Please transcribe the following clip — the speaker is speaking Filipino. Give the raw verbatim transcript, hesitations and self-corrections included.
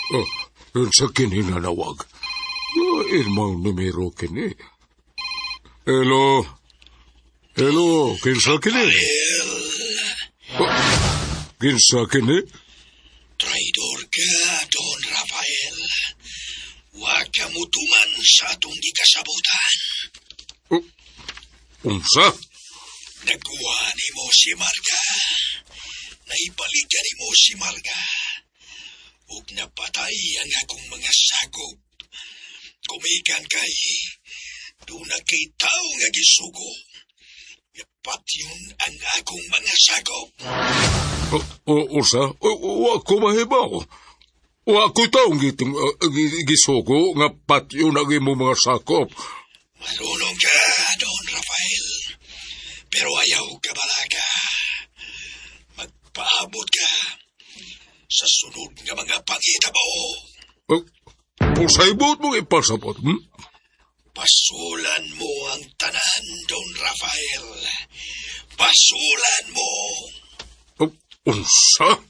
Oh, yun sa kininanawag. Oh, irmang numero kini. Hello? Hello, kinsa kini? Rafael! Oh, kinsa kini? Traidor ka, Don Rafael. Huwag ka mutuman sa atong gikasabutan. Oh, unsa? Nakuha ni mo si Marga. Naibalikan ni mo si Marga. Ug napatay ang akong mga sakop. Kumikan kay, doon na kay tao nga gisugo. Yapat yun ang akong mga sakop. Oh, oh, unsa? Oh, wa ko mahibaw. Wa ko taong giting uh, gisugo nga patyo na mo mga sakop. Marunong ka, Don Rafael. Pero ayaw ka balaga. Magpaabot ka sa sunod nga mga pangitabo. Oh, usaybot mo ipasabot, hmm? Pasulan mo ang tanan, Don Rafael. Pasulan mo. Oh, unsa?